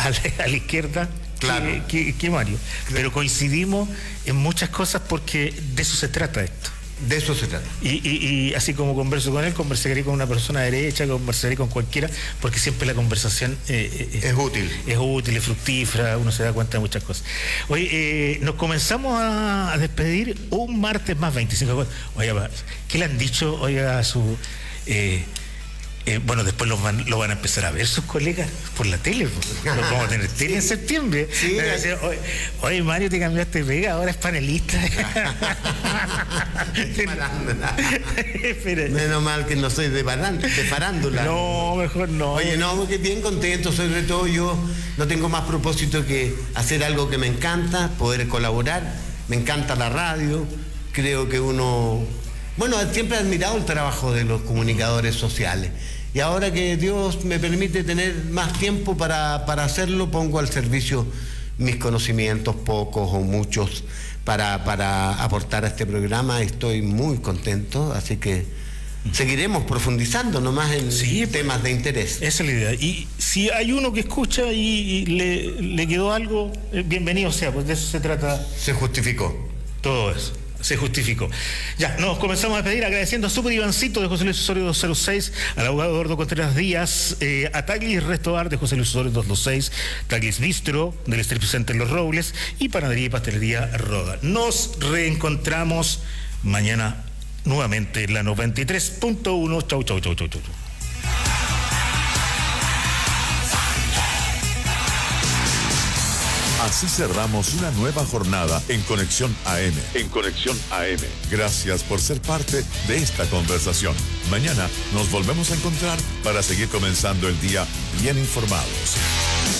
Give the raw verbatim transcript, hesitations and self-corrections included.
a la, a la izquierda claro. que, que, que Mario. Claro. Pero coincidimos en muchas cosas porque de eso se trata esto. De eso se trata. Y, y, y así como converso con él, conversaré con una persona derecha, conversaré con cualquiera, porque siempre la conversación eh, eh, es útil. Es útil, es fructífera, uno se da cuenta de muchas cosas. Oye, eh, nos comenzamos a, a despedir un martes más, veinticinco de agosto. Oiga, ¿qué le han dicho, oiga, a su... Eh, Eh, bueno, después lo van, lo van a empezar a ver sus colegas por la tele. Pues. Vamos a tener tele sí. en septiembre. Sí, decir, oye, oye, Mario, te cambiaste de pega, ahora es panelista. Menos mal que no soy de, barán, de farándula. No, mejor no. Oye, no, porque bien contento, sobre todo yo no tengo más propósito que hacer algo que me encanta, poder colaborar. Me encanta la radio, creo que uno... Bueno, siempre he admirado el trabajo de los comunicadores sociales. Y ahora que Dios me permite tener más tiempo para, para hacerlo, pongo al servicio mis conocimientos, pocos o muchos, para, para aportar a este programa. Estoy muy contento, así que seguiremos profundizando nomás en sí, temas de interés. Esa es la idea. Y si hay uno que escucha y, y le, le quedó algo, bienvenido sea, pues de eso se trata. Se justificó. Todo eso. Se justificó. Ya, nos comenzamos a pedir agradeciendo a Super Ivancito de José Luis Osorio doscientos seis, al abogado Eduardo Contreras Díaz, eh, a Taglis Restobar de José Luis Osorio doscientos seis, Taglis Bistro del Strip Center Los Robles y Panadería y Pastelería Roda. Nos reencontramos mañana nuevamente en la noventa y tres punto uno. Chau, chau, chau, chau, chau. Así cerramos una nueva jornada en Conexión A M. En Conexión A M. Gracias por ser parte de esta conversación. Mañana nos volvemos a encontrar para seguir comenzando el día bien informados.